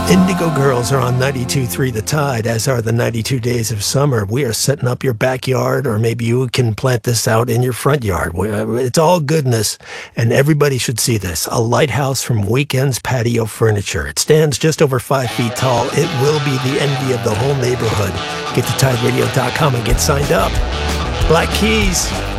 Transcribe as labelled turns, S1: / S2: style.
S1: Indigo Girls are on 92.3 The Tide, as are the 92 Days of Summer. We are setting up your backyard, or maybe you can plant this out in your front yard. It's all goodness, and everybody should see this. A lighthouse from Weekends Patio Furniture. It stands just over 5 feet tall. It will be the envy of the whole neighborhood. Get to TideRadio.com and get signed up. Black Keys.